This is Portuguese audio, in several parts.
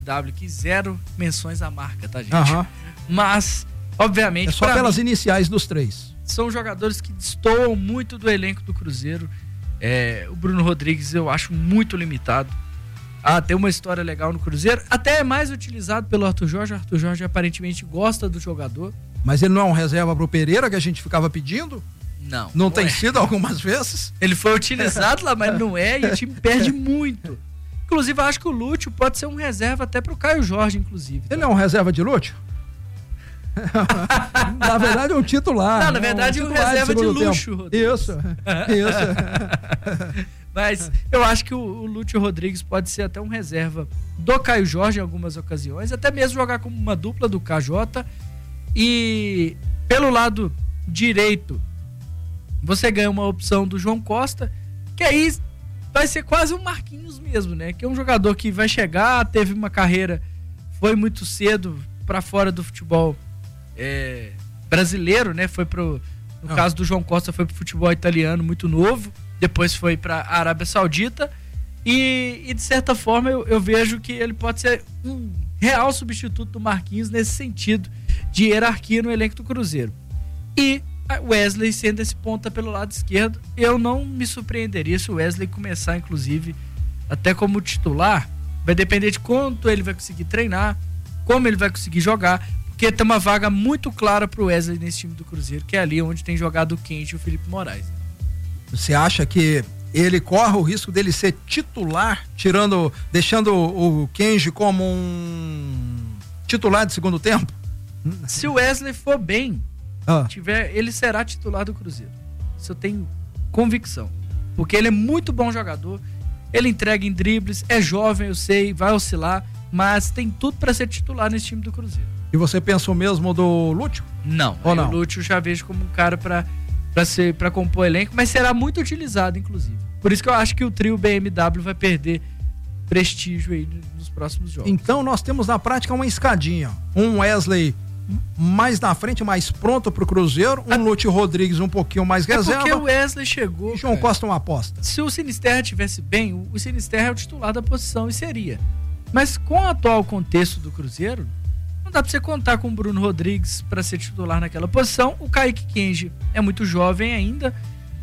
BMW, que 0 menções à marca, tá, gente? Aham. Mas, obviamente... É só pelas iniciais dos 3. São jogadores que destoam muito do elenco do Cruzeiro. O Bruno Rodrigues eu acho muito limitado. Tem uma história legal no Cruzeiro. Até é mais utilizado pelo Arthur Jorge. O Arthur Jorge aparentemente gosta do jogador. Mas ele não é um reserva pro Pereira que a gente ficava pedindo? Não tem sido algumas vezes? Ele foi utilizado lá, mas não é, e o time perde muito. Inclusive, eu acho que o Lúcio pode ser um reserva até pro Caio Jorge, inclusive. Ele é um reserva de Lúcio? Na verdade é um titular. Não, na verdade é um reserva de luxo, Rodrigues. Isso. Mas eu acho que o Lúcio Rodrigues pode ser até um reserva do Caio Jorge em algumas ocasiões, até mesmo jogar como uma dupla do KJ. E pelo lado direito, você ganha uma opção do João Costa, que aí vai ser quase um Marquinhos mesmo, né? Que é um jogador que vai chegar, teve uma carreira, foi muito cedo para fora do futebol brasileiro, né? No caso do João Costa, foi pro futebol italiano muito novo, depois foi pra Arábia Saudita e de certa forma eu vejo que ele pode ser um real substituto do Marquinhos nesse sentido de hierarquia no elenco do Cruzeiro. E Wesley sendo esse ponta pelo lado esquerdo, eu não me surpreenderia se o Wesley começar, inclusive, até como titular. Vai depender de quanto ele vai conseguir treinar, como ele vai conseguir jogar, porque tem uma vaga muito clara pro Wesley nesse time do Cruzeiro, que é ali onde tem jogado o Kenji e o Felipe Moraes. Você acha que ele corre o risco dele ser titular, deixando o Kenji como um titular de segundo tempo? Se o Wesley for bem, ele será titular do Cruzeiro. Isso eu tenho convicção. Porque ele é muito bom jogador, ele entrega em dribles, é jovem, eu sei, vai oscilar, mas tem tudo para ser titular nesse time do Cruzeiro. E você pensa o mesmo do Lúcio? Não. O Lúcio já vejo como um cara para compor elenco, mas será muito utilizado, inclusive. Por isso que eu acho que o trio BMW vai perder prestígio aí nos próximos jogos. Então nós temos na prática uma escadinha. Um Wesley mais na frente, mais pronto pro Cruzeiro, um Lúcio Rodrigues um pouquinho mais reserva. Porque o Wesley chegou. E João Costa uma aposta. Se o Sinisterra tivesse bem, o Sinisterra é o titular da posição e seria. Mas com o atual contexto do Cruzeiro, não dá pra você contar com o Bruno Rodrigues para ser titular naquela posição. O Kaique Kenji é muito jovem ainda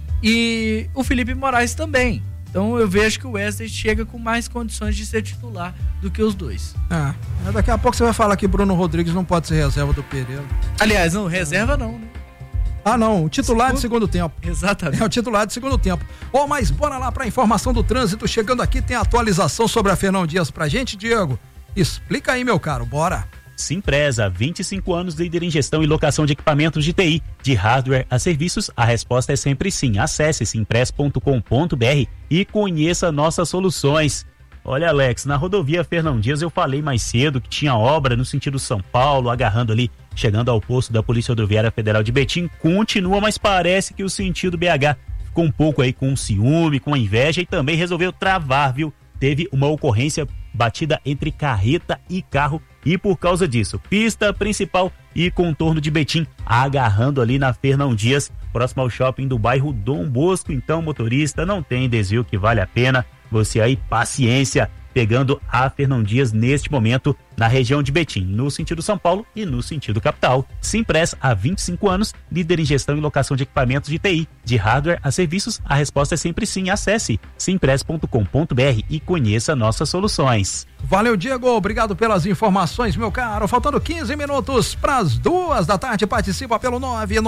e o Felipe Moraes também. Então eu vejo que o Wesley chega com mais condições de ser titular do que os dois. Daqui a pouco você vai falar que Bruno Rodrigues não pode ser reserva do Pereira. Aliás, não, reserva não, né? Não, o titular de segundo tempo. Exatamente. É o titular de segundo tempo. Mas bora lá pra informação do trânsito. Chegando aqui, tem atualização sobre a Fernão Dias pra gente, Diego. Explica aí, meu caro, bora. Simpresa, 25 anos, líder em gestão e locação de equipamentos de TI, de hardware a serviços, a resposta é sempre sim. Acesse simpress.com.br e conheça nossas soluções. Olha, Alex, na rodovia Fernão Dias eu falei mais cedo que tinha obra no sentido São Paulo, agarrando ali, chegando ao posto da Polícia Rodoviária Federal de Betim, continua, mas parece que o sentido BH ficou um pouco aí com ciúme, com inveja e também resolveu travar, viu? Teve uma ocorrência batida entre carreta e carro e por causa disso, pista principal e contorno de Betim agarrando ali na Fernão Dias, próximo ao shopping do bairro Dom Bosco. Então, motorista, não tem desvio que vale a pena, você aí, paciência, pegando a Fernão Dias neste momento na região de Betim, no sentido São Paulo e no sentido capital. Simpress, há 25 anos, líder em gestão e locação de equipamentos de TI, de hardware a serviços, a resposta é sempre sim. Acesse simpress.com.br e conheça nossas soluções. Valeu, Diego, obrigado pelas informações, meu caro. Faltando 15 minutos para as 2:00, participa pelo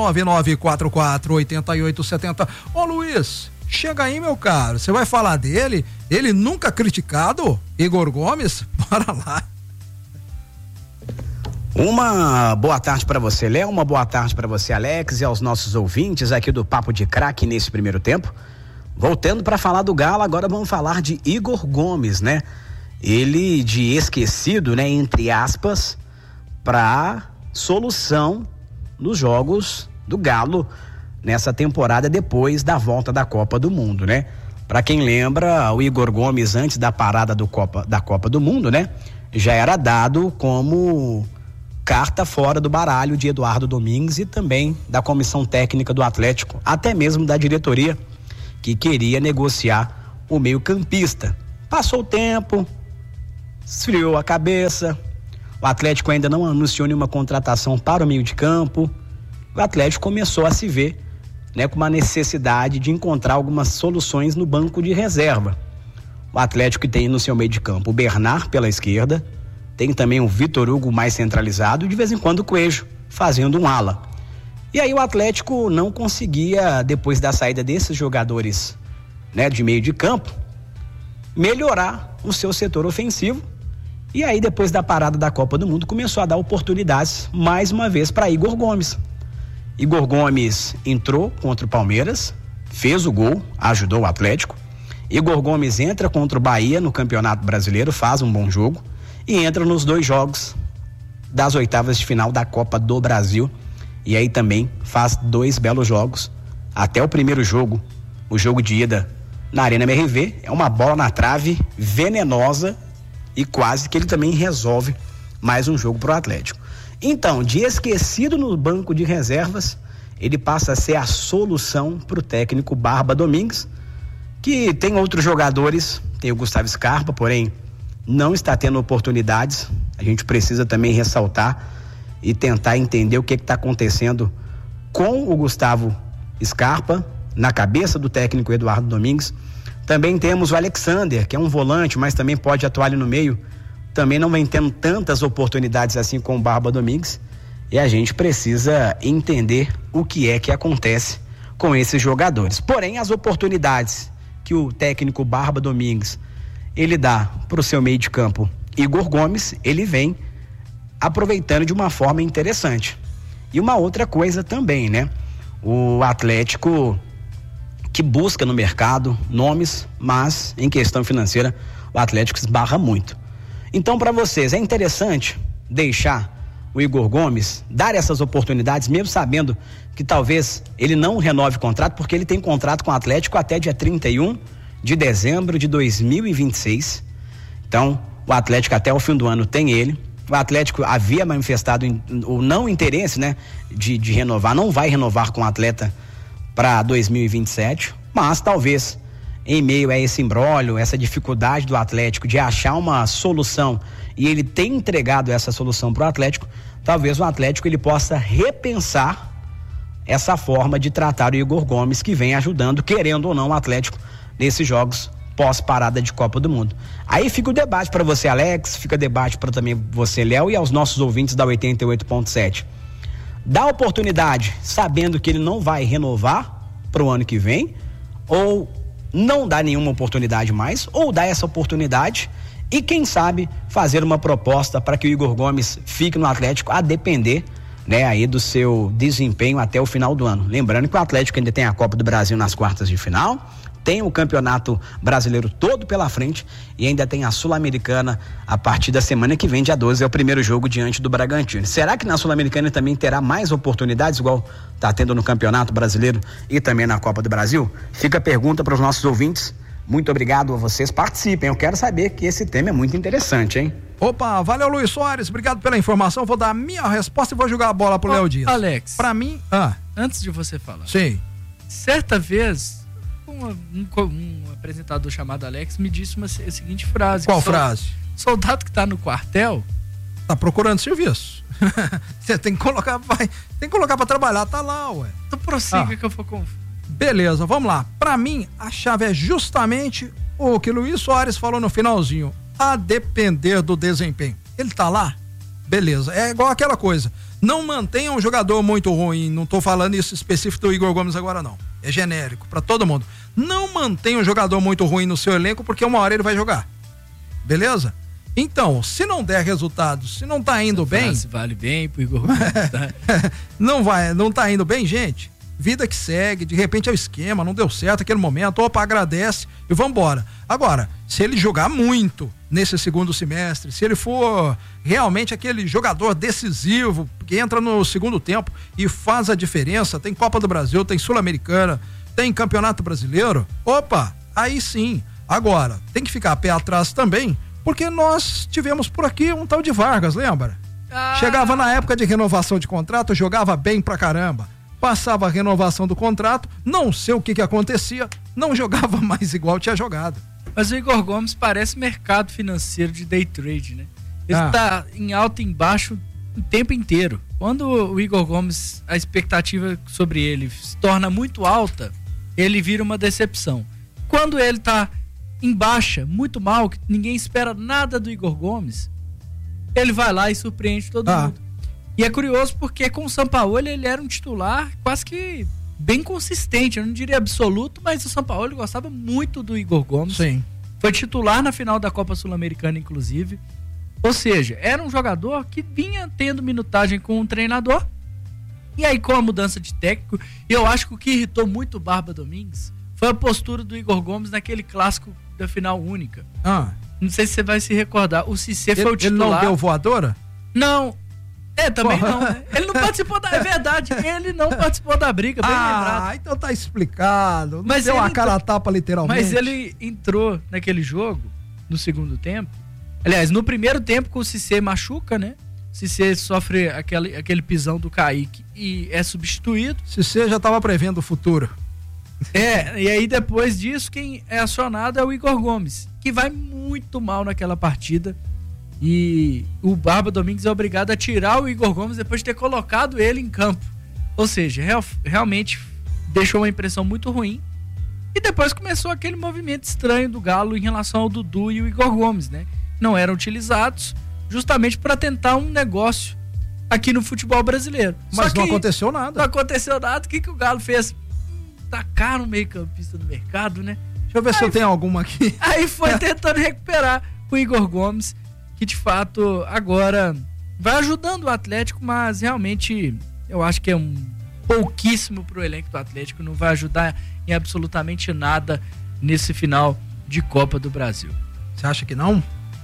999448870. Ô Luiz, chega aí, meu caro, você vai falar dele? Ele nunca criticado? Igor Gomes? Bora lá. Uma boa tarde para você, Léo, uma boa tarde para você, Alex, e aos nossos ouvintes aqui do Papo de Craque nesse primeiro tempo. Voltando para falar do Galo, agora vamos falar de Igor Gomes, né? Ele de esquecido, né, entre aspas, para solução nos jogos do Galo nessa temporada depois da volta da Copa do Mundo, né? Para quem lembra, o Igor Gomes, antes da parada da Copa do Mundo, né, já era dado como carta fora do baralho de Eduardo Domingues e também da comissão técnica do Atlético, até mesmo da diretoria, que queria negociar o meio-campista. Passou o tempo, esfriou a cabeça. O Atlético ainda não anunciou nenhuma contratação para o meio de campo. O Atlético começou a se ver, né, com uma necessidade de encontrar algumas soluções no banco de reserva. O Atlético tem no seu meio de campo o Bernard pela esquerda, tem também o Vitor Hugo mais centralizado e de vez em quando o Coelho fazendo um ala. E aí o Atlético não conseguia, depois da saída desses jogadores, né, de meio de campo, melhorar o seu setor ofensivo. E aí depois da parada da Copa do Mundo começou a dar oportunidades mais uma vez para Igor Gomes. Igor Gomes entrou contra o Palmeiras, fez o gol, ajudou o Atlético. Igor Gomes entra contra o Bahia no Campeonato Brasileiro, faz um bom jogo e entra nos 2 jogos das oitavas de final da Copa do Brasil. E aí também faz 2 belos jogos. Até o primeiro jogo, o jogo de ida na Arena MRV, é uma bola na trave venenosa e quase que ele também resolve mais um jogo pro Atlético. Então, de esquecido no banco de reservas, ele passa a ser a solução pro técnico Barba Domingues, que tem outros jogadores, tem o Gustavo Scarpa, porém não está tendo oportunidades. A gente precisa também ressaltar e tentar entender o que está acontecendo com o Gustavo Scarpa, na cabeça do técnico Eduardo Domingues. Também temos o Alexander, que é um volante, mas também pode atuar ali no meio. Também não vem tendo tantas oportunidades assim com o Barba Domingues. E a gente precisa entender o que é que acontece com esses jogadores. Porém, as oportunidades que o técnico Barba Domingues ele dá para o seu meio de campo Igor Gomes, ele vem aproveitando de uma forma interessante. E uma outra coisa também, né? O Atlético que busca no mercado nomes, mas em questão financeira o Atlético esbarra muito. Então, para vocês, é interessante deixar o Igor Gomes dar essas oportunidades, mesmo sabendo que talvez ele não renove o contrato, porque ele tem contrato com o Atlético até dia 31 de dezembro de 2026. Então, o Atlético até o fim do ano tem ele. O Atlético havia manifestado o não interesse, né, de renovar, não vai renovar com o atleta para 2027, mas talvez em meio a esse imbróglio, essa dificuldade do Atlético de achar uma solução e ele tem entregado essa solução para o Atlético, talvez o Atlético ele possa repensar essa forma de tratar o Igor Gomes, que vem ajudando, querendo ou não, o Atlético nesses jogos pós-parada de Copa do Mundo. Aí fica o debate para você, Alex, fica o debate para também você, Léo, e aos nossos ouvintes da 88.7. Dá oportunidade sabendo que ele não vai renovar para o ano que vem, ou não dá nenhuma oportunidade mais, ou dá essa oportunidade e quem sabe fazer uma proposta para que o Igor Gomes fique no Atlético, a depender, né, aí do seu desempenho até o final do ano. Lembrando que o Atlético ainda tem a Copa do Brasil nas quartas de final, tem o Campeonato Brasileiro todo pela frente e ainda tem a Sul-Americana a partir da semana que vem, dia 12, é o primeiro jogo diante do Bragantino. Será que na Sul-Americana também terá mais oportunidades, igual está tendo no Campeonato Brasileiro e também na Copa do Brasil? Fica a pergunta para os nossos ouvintes. Muito obrigado a vocês, participem, eu quero saber que esse tema é muito interessante, hein? Opa, valeu, Luiz Soares, obrigado pela informação, vou dar a minha resposta e vou jogar a bola pro Léo Dias. Alex, pra mim, antes de você falar. Sim. Certa vez um apresentador chamado Alex me disse a seguinte frase. Qual frase? Soldado que tá no quartel tá procurando serviço. Você tem que colocar pra trabalhar, tá lá, ué. Então prossiga que eu vou com... Beleza, vamos lá. Pra mim, a chave é justamente o que Luiz Soares falou no finalzinho, a depender do desempenho. Ele tá lá? Beleza, é igual aquela coisa, não mantenha um jogador muito ruim, não tô falando isso específico do Igor Gomes agora não, é genérico pra todo mundo. Não mantenha um jogador muito ruim no seu elenco, porque uma hora ele vai jogar, beleza? Então, se não der resultado, se não tá indo bem, vale bem pro Igor Gomes, tá? não tá indo bem, gente, vida que segue, de repente é o esquema, não deu certo aquele momento, opa, agradece e vambora. Agora, se ele jogar muito nesse segundo semestre, se ele for realmente aquele jogador decisivo, que entra no segundo tempo e faz a diferença, tem Copa do Brasil, tem Sul-Americana, tem Campeonato Brasileiro, opa, aí sim. Agora, tem que ficar pé atrás também, porque nós tivemos por aqui um tal de Vargas, lembra? Chegava na época de renovação de contrato, jogava bem pra caramba. Passava a renovação do contrato, não sei o que acontecia, não jogava mais igual tinha jogado. Mas o Igor Gomes parece mercado financeiro de day trade, né? Ele tá em alta e embaixo o tempo inteiro. Quando o Igor Gomes, a expectativa sobre ele se torna muito alta, ele vira uma decepção. Quando ele tá em baixa, muito mal, que ninguém espera nada do Igor Gomes, ele vai lá e surpreende todo mundo. E é curioso porque com o Sampaoli ele era um titular quase que bem consistente, eu não diria absoluto, mas o Sampaoli gostava muito do Igor Gomes. Sim. Foi titular na final da Copa Sul-Americana, inclusive. Ou seja, era um jogador que vinha tendo minutagem com um treinador. E aí, com a mudança de técnico, eu acho que o que irritou muito o Barba Domingues foi a postura do Igor Gomes naquele clássico da final única. Não sei se você vai se recordar. O Cissé foi o titular. Ele não deu voadora? Não. Também não. Né? Ele não participou da... É verdade, ele não participou da briga, bem lembrado. Então tá explicado. Mas deu uma cara a tapa, literalmente. Mas ele entrou naquele jogo, no segundo tempo. Aliás, no primeiro tempo, com o Cissé machuca, né? O Cissé sofre aquele pisão do Kaique e é substituído. Cissé já tava prevendo o futuro. E aí depois disso, quem é acionado é o Igor Gomes, que vai muito mal naquela partida. E o Barba Domingues é obrigado a tirar o Igor Gomes depois de ter colocado ele em campo. Ou seja, realmente deixou uma impressão muito ruim. E depois começou aquele movimento estranho do Galo em relação ao Dudu e o Igor Gomes, né? Não eram utilizados justamente para tentar um negócio aqui no futebol brasileiro. Mas não aconteceu nada. Não aconteceu nada. O que o Galo fez? Tacaram o meio-campista do mercado, né? Deixa eu ver se eu tenho alguma aqui. Aí foi tentando recuperar o Igor Gomes, que de fato agora vai ajudando o Atlético, mas realmente eu acho que é um pouquíssimo pro elenco do Atlético, não vai ajudar em absolutamente nada nesse final de Copa do Brasil. Você acha que não?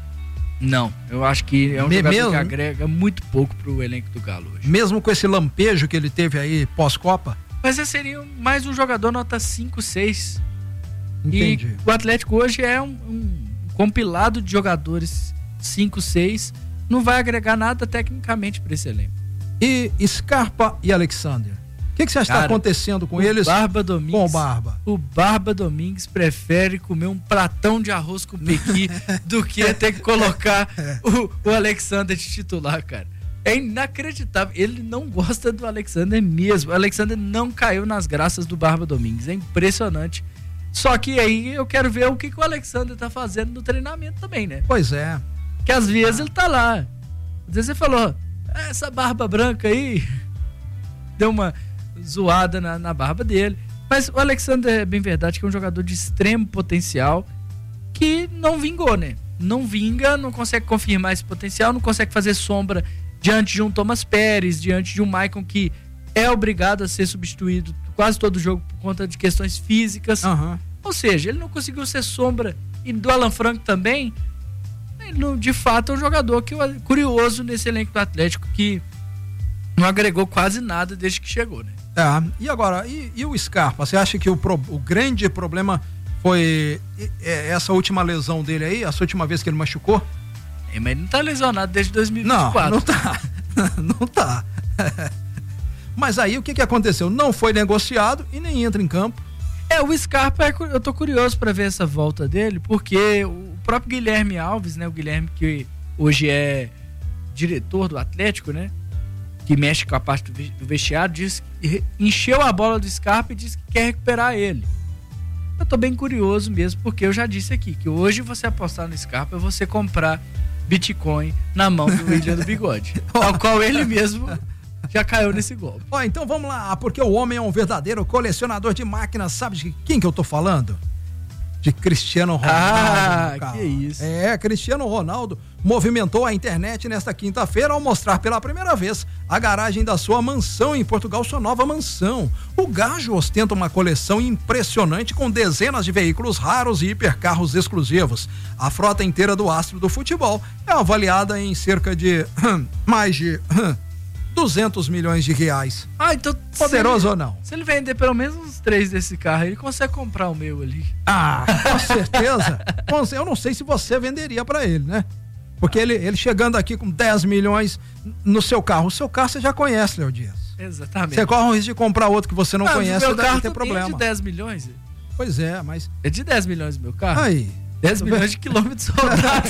Não, eu acho que é um jogador que agrega muito pouco pro elenco do Galo hoje. Mesmo com esse lampejo que ele teve aí pós-Copa? Mas esse seria mais um jogador nota 5, 6. Entendi. E o Atlético hoje é um compilado de jogadores 5, 6, não vai agregar nada tecnicamente para esse elenco. E Scarpa e Alexander? O que você acha que está acontecendo com eles? Barba Domingues, com o Barba. O Barba Domingues prefere comer um pratão de arroz com pequi do que ter que colocar o Alexander de titular, cara. É inacreditável. Ele não gosta do Alexander mesmo. O Alexander não caiu nas graças do Barba Domingues. É impressionante. Só que aí eu quero ver o que o Alexander tá fazendo no treinamento também, né? Pois é. Que às vezes ele tá lá. Às vezes você falou, essa barba branca aí, deu uma zoada na barba dele. Mas o Alexander, é bem verdade, que é um jogador de extremo potencial que não vingou, né? Não vinga, não consegue confirmar esse potencial, não consegue fazer sombra diante de um Thomas Pérez, diante de um Maicon que é obrigado a ser substituído quase todo jogo por conta de questões físicas. Ou seja, ele não conseguiu ser sombra. E do Alan Franco também, ele, de fato, é um jogador que é curioso nesse elenco do Atlético, que não agregou quase nada desde que chegou, né? E agora, e o Scarpa? Você acha que o grande problema foi essa última lesão dele aí, essa última vez que ele machucou? Mas ele não tá lesionado desde 2024. Não tá. Não tá. Mas aí o que aconteceu? Não foi negociado e nem entra em campo. O Scarpa, eu tô curioso para ver essa volta dele, porque o próprio Guilherme Alves, né? O Guilherme que hoje é diretor do Atlético, né? Que mexe com a parte do vestiário, disse que encheu a bola do Scarpa e disse que quer recuperar ele. Eu tô bem curioso mesmo, porque eu já disse aqui que hoje você apostar no Scarpa é você comprar Bitcoin na mão do William do Bigode, ao qual ele mesmo já caiu nesse golpe. Então vamos lá, porque o homem é um verdadeiro colecionador de máquinas. Sabe de quem que eu tô falando? De Cristiano Ronaldo. Que isso. Cristiano Ronaldo movimentou a internet nesta quinta-feira ao mostrar pela primeira vez a garagem da sua mansão em Portugal, sua nova mansão. O gajo ostenta uma coleção impressionante com dezenas de veículos raros e hipercarros exclusivos. A frota inteira do astro do futebol é avaliada em cerca de mais de 200 milhões de reais. Então poderoso ou não? Se ele vender pelo menos uns 3 desse carro, ele consegue comprar o meu ali. Com certeza. Eu não sei se você venderia pra ele, né? Porque ele chegando aqui com 10 milhões no seu carro. O seu carro você já conhece, Léo Dias. Exatamente. Você corre o risco de comprar outro que você não conhece, meu carro tem problema. É de 10 milhões. Pois é, mas... É de 10 milhões o meu carro? Aí. 10 milhões de quilômetros rodados.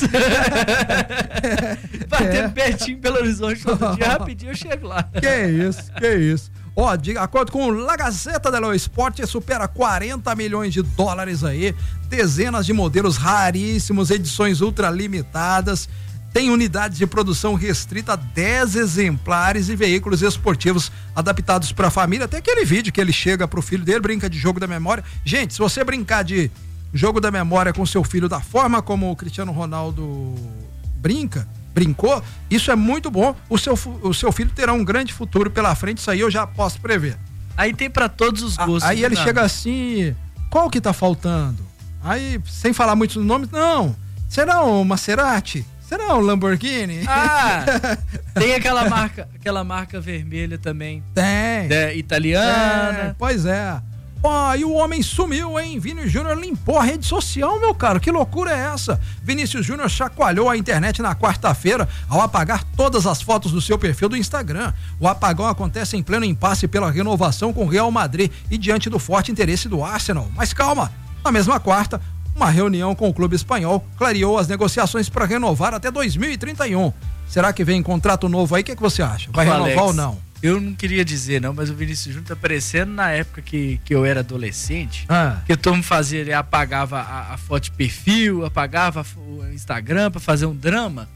Batendo pertinho em Belo Horizonte todo dia, rapidinho eu chego lá. Que isso. Ó, de acordo com La Gazzetta dello Sport, supera 40 milhões de dólares aí, dezenas de modelos raríssimos, edições ultralimitadas, tem unidades de produção restrita a 10 exemplares e veículos esportivos adaptados para a família. Tem aquele vídeo que ele chega pro filho dele, brinca de jogo da memória. Gente, se você brincar de jogo da memória com seu filho da forma como o Cristiano Ronaldo brincou, isso é muito bom. O seu filho terá um grande futuro pela frente, isso aí eu já posso prever. Aí tem pra todos os gostos. Aí ele chega assim, qual que tá faltando? Aí, sem falar muito no nome, não, será um Maserati? Será um Lamborghini? Tem aquela marca vermelha também. Tem. Italiana. Pois é. E o homem sumiu, hein? Vinícius Júnior limpou a rede social, meu caro. Que loucura é essa? Vinícius Júnior chacoalhou a internet na quarta-feira ao apagar todas as fotos do seu perfil do Instagram. O apagão acontece em pleno impasse pela renovação com o Real Madrid e diante do forte interesse do Arsenal. Mas calma, na mesma quarta, uma reunião com o clube espanhol clareou as negociações para renovar até 2031. Será que vem contrato novo aí? O que você acha? Vai renovar Alex, ou não? Eu não queria dizer não, mas o Vinícius Júnior tá parecendo na época que eu era adolescente, que todo mundo fazia, ele apagava a foto de perfil, apagava o Instagram pra fazer um drama.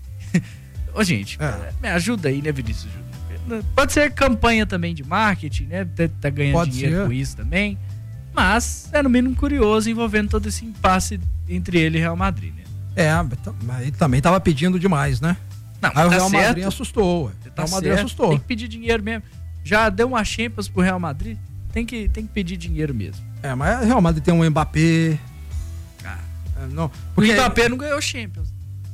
Ô gente, me ajuda aí, né, Vinícius Júnior? Pode ser campanha também de marketing, né? Tá ganhando dinheiro com isso também. Mas é no mínimo curioso envolvendo todo esse impasse entre ele e Real Madrid, né? Mas ele também tava pedindo demais, né? Não, aí o tá Real certo. Madrid assustou. Tá certo. Tem que pedir dinheiro mesmo. Já deu uma Champions pro Real Madrid, tem que pedir dinheiro mesmo. Mas o Real Madrid tem um Mbappé. Não, porque o Mbappé não ganhou Champions.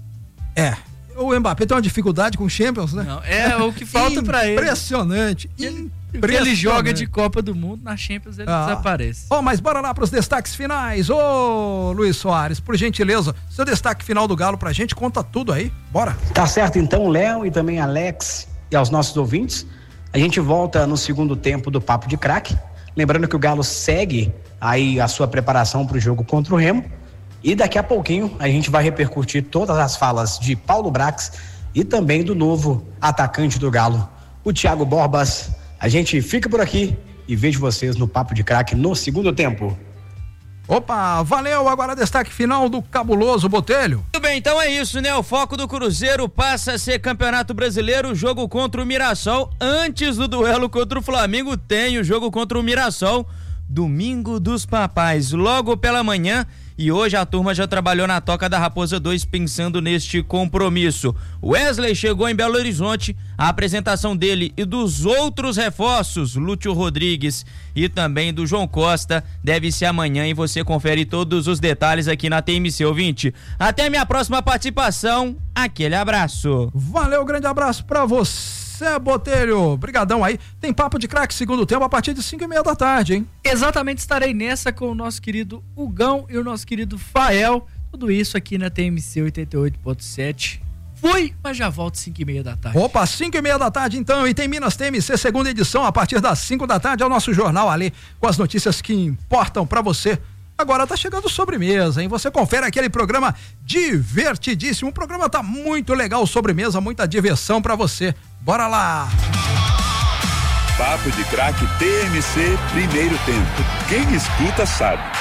O Mbappé tem uma dificuldade com Champions, né? Não, é o que falta pra ele. Impressionante. Ele joga de Copa do Mundo, na Champions ele desaparece. Mas bora lá pros destaques finais. Luiz Soares, por gentileza, seu destaque final do Galo pra gente, conta tudo aí, bora. Tá certo então, Léo e também Alex e aos nossos ouvintes, a gente volta no segundo tempo do Papo de Craque, lembrando que o Galo segue aí a sua preparação pro jogo contra o Remo, e daqui a pouquinho a gente vai repercutir todas as falas de Paulo Brax e também do novo atacante do Galo, o Thiago Borbas. A gente fica por aqui e vejo vocês no Papo de Craque no segundo tempo. Opa, valeu, agora destaque final do cabuloso Botelho. Tudo bem, então é isso, né? O foco do Cruzeiro passa a ser Campeonato Brasileiro, jogo contra o Mirassol. Antes do duelo contra o Flamengo tem o jogo contra o Mirassol, Domingo dos Papais, logo pela manhã. E hoje a turma já trabalhou na Toca da Raposa 2 pensando neste compromisso. Wesley chegou em Belo Horizonte, a apresentação dele e dos outros reforços, Lúcio Rodrigues e também do João Costa, deve ser amanhã e você confere todos os detalhes aqui na TMC, ouvinte. Até minha próxima participação, aquele abraço. Valeu, grande abraço pra você, Botelho, brigadão aí. Tem Papo de Craque segundo tempo a partir de 5:30 da tarde, hein? Exatamente, estarei nessa com o nosso querido Hugão e o nosso querido Fael, tudo isso aqui na TMC 88.7. Fui, mas já volto 5:30 da tarde. Opa, 5:30 da tarde então, e tem Minas TMC segunda edição a partir das 5 da tarde, é o nosso jornal ali com as notícias que importam pra você. Agora tá chegando sobremesa, hein? Você confere aquele programa divertidíssimo. O programa tá muito legal, sobremesa, muita diversão pra você. Bora lá! Papo de Craque TMC, primeiro tempo. Quem escuta sabe.